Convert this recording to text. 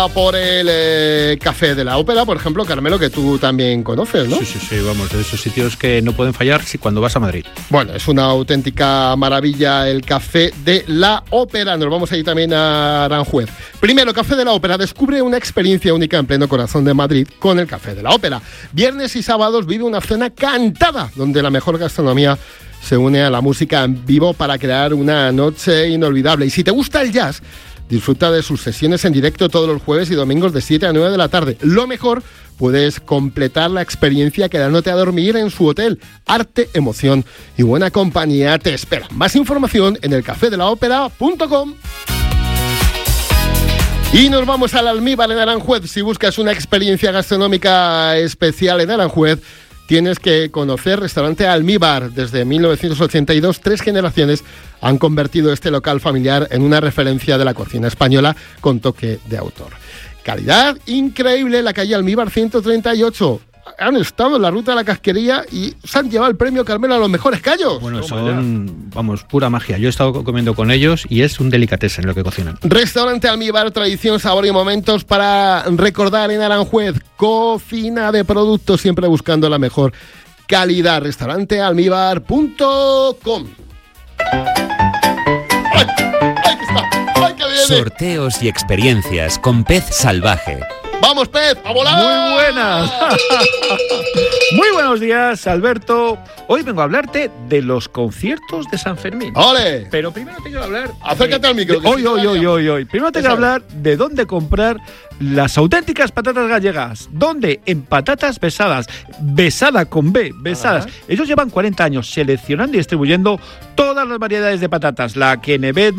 Por el Café de la Ópera, por ejemplo, Carmelo, que tú también conoces, ¿no? Sí, vamos, de esos sitios que no pueden fallar cuando vas a Madrid. Bueno, es una auténtica maravilla el Café de la Ópera. Nos vamos a ir también a Aranjuez. Primero, Café de la Ópera descubre una experiencia única en pleno corazón de Madrid con el Café de la Ópera. Viernes y sábados vive una cena cantada, donde la mejor gastronomía se une a la música en vivo para crear una noche inolvidable. Y si te gusta el jazz, disfruta de sus sesiones en directo todos los jueves y domingos de 7 a 9 de la tarde. Lo mejor, puedes completar la experiencia quedándote a dormir en su hotel. Arte, emoción y buena compañía te esperan. Más información en elcafedelaopera.com. Y nos vamos al Almíbar en Aranjuez. Si buscas una experiencia gastronómica especial en Aranjuez, tienes que conocer Restaurante Almíbar. Desde 1982, 3 generaciones han convertido este local familiar en una referencia de la cocina española con toque de autor. Calidad increíble, la calle Almíbar 138. Han estado en la ruta de la casquería y se han llevado el premio Carmelo a los mejores callos. Bueno, son, vamos, pura magia. Yo he estado comiendo con ellos y es un delicatessen lo que cocinan. Restaurante Almíbar, tradición, sabor y momentos para recordar en Aranjuez. Cocina de productos, siempre buscando la mejor calidad. Restaurantealmíbar.com. ¡Ay, que está! ¡Ay, que viene! Sorteos y experiencias con Pez Salvaje. ¡Vamos, Pez! ¡A volar! Muy buenas. Muy buenos días, Alberto. Hoy vengo a hablarte de los conciertos de San Fermín. ¡Ole! Pero primero te quiero hablar... Acércate al micro. Hoy. Primero te quiero hablar de dónde comprar las auténticas patatas gallegas. ¿Dónde? En Patatas Besadas. Besada con B, Besadas. Ellos llevan 40 años seleccionando y distribuyendo todas las variedades de patatas. La Kennebec,